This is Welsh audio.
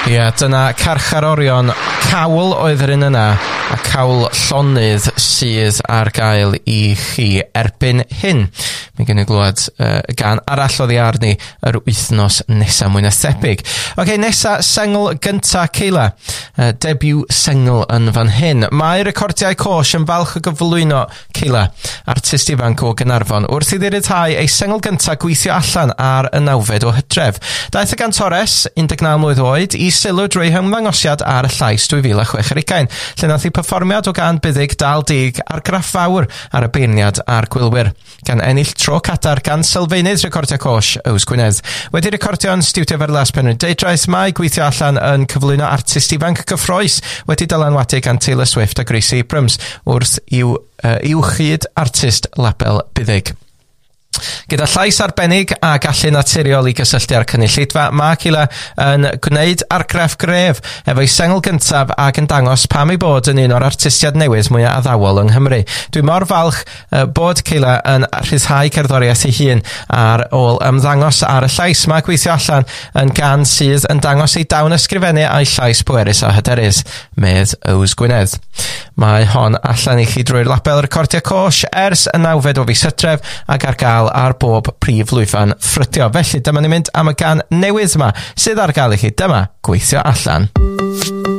Ia, dyna carcharorion cawl oedd yr un yna, a cawl llonydd sydd ar gael i chi erbyn hyn. Mi gen i glwad gan arall oddi arni yr wythnos nesa mwy na thebyg. Ok, nesa, sengl gynta Keila. Debut sengl yn fan hyn. Mae Recordiau Cosh yn falch o gyflwyno Keila, artist ifanc o Gaernarfon, wrth iddi ryddhau ei sengl gynta gweithio allan ar y 9 o Hydref. Daeth y gan Torres, 19 mlwydd oed, i sylw drwy hymddangosiad ar y llais 2016, lle nath i perfformiad o gan buddig dal dig ar graff fawr ar y beirniad a'r gwylwyr, gan ennill tro cadar gan sylfaenydd Recordiau Cosh, Ews Gwynedd. Wedi recordio'n studio Ferlas Penrhyndeudraeth, mae gweithio allan yn cyflwyno artist ifanc gyffroes wedi dylanwadu gan Taylor Swift a Gracie Abrams wrth i'w chyd artist label buddig. Gyda llais arbennig a gallu naturiol i gysylltu â'r cynulleidfa, mae Keila yn gwneud argraff gref efo'i sengl gyntaf ac yn dangos pam ei bod yn un o'r artistiad newydd mwyaf addawol yng Nghymru. Dwi mor falch bod Keila yn rhyddhau cerddoriaeth ei hun ar ôl ymddangos ar y llais. Mae gweithio allan yn gan sydd yn dangos ei dawn ysgrifennu a'i llais pwerus a hyderus, medd Ews Gwynedd. Mae hon allan i chi drwy'r label Recordiau Cosh ers y 9 o fis Hydref ac ar gael ar bob prif lwyfan ffrydio. Felly dyma ni'n mynd am y gan newydd yma sydd ar gael i chi. Dyma Gweithio Allan.